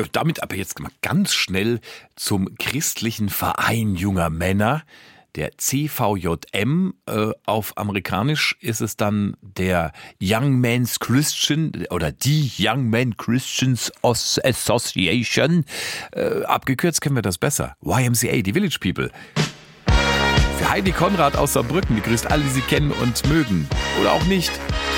Damit aber jetzt mal ganz schnell zum christlichen Verein junger Männer, der CVJM. Auf amerikanisch ist es dann der Young Men's Christian oder die Young Men Christians Association. Abgekürzt kennen wir das besser. YMCA, die Village People. Für Heidi Konrad aus Saarbrücken, die grüßt alle, die sie kennen und mögen. Oder auch nicht.